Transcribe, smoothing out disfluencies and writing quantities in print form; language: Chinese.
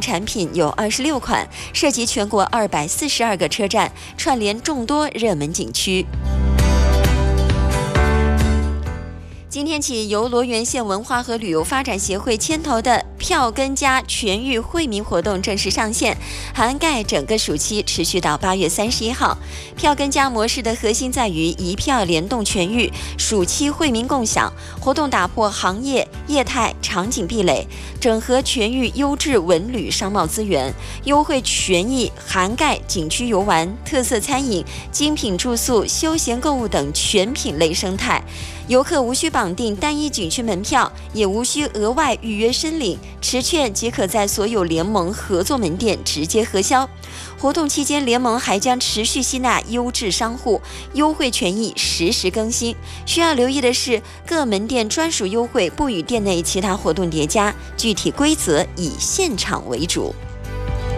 产品有26款，涉及全国242个车站，串联众多热门景区。今天起，由罗源县文化和旅游发展协会牵头的票根家全域惠民活动正式上线，涵盖整个暑期，持续到8月31号。票根家模式的核心在于一票联动全域，暑期惠民共享活动，打破行业业态场景壁垒，整合全域优质文旅商贸资源，优惠权益涵盖景区游玩、特色餐饮、精品住宿、休闲购物等全品类生态。游客无需绑定单一景区门票，也无需额外预约申领，持券即可在所有联盟合作门店直接核销。活动期间，联盟还将持续吸纳优质商户，优惠权益实时更新。需要留意的是，各门店专属优惠不与店内其他活动叠加，具体规则以现场为主。